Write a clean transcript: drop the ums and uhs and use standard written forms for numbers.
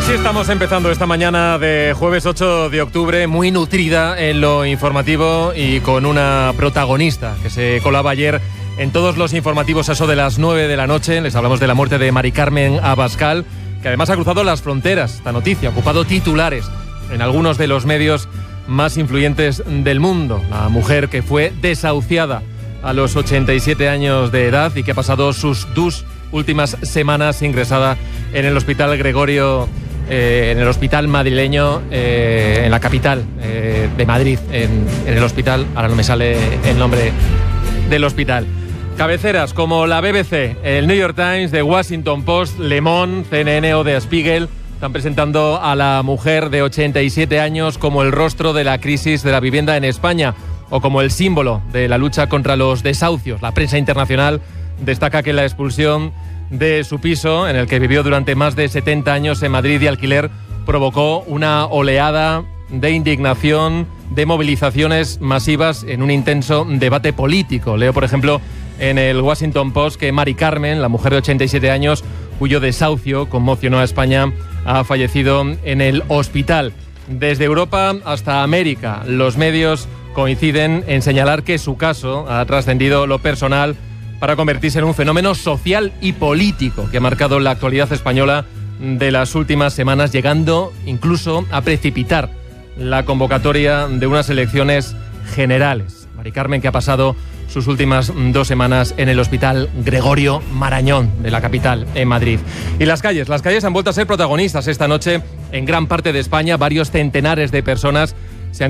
Así estamos empezando esta mañana de jueves 8 de octubre, muy nutrida en lo informativo y con una protagonista que se colaba ayer en todos los informativos a eso de las 9 de la noche. Les hablamos de la muerte de Mari Carmen Abascal, que además ha cruzado las fronteras. Esta noticia ha ocupado titulares en algunos de los medios más influyentes del mundo. La mujer que fue desahuciada a los 87 años de edad y que ha pasado sus 2 últimas semanas ingresada en el Hospital Gregorio, en el hospital madrileño, en la capital de Madrid, en el hospital, ahora no me sale el nombre del hospital. Cabeceras como la BBC, el New York Times, The Washington Post, Le Monde, CNN o The Spiegel están presentando a la mujer de 87 años como el rostro de la crisis de la vivienda en España o como el símbolo de la lucha contra los desahucios. La prensa internacional destaca que la expulsión de su piso, en el que vivió durante más de 70 años en Madrid de alquiler, provocó una oleada de indignación, de movilizaciones masivas en un intenso debate político. Leo, por ejemplo, en el Washington Post que Mari Carmen, la mujer de 87 años, cuyo desahucio conmocionó a España, ha fallecido en el hospital. Desde Europa hasta América, los medios coinciden en señalar que su caso ha trascendido lo personal para convertirse en un fenómeno social y político que ha marcado la actualidad española de las últimas semanas, llegando incluso a precipitar la convocatoria de unas elecciones generales. Mari Carmen, que ha pasado sus últimas 2 semanas en el Hospital Gregorio Marañón de la capital, en Madrid. Y las calles han vuelto a ser protagonistas esta noche en gran parte de España. Varios centenares de personas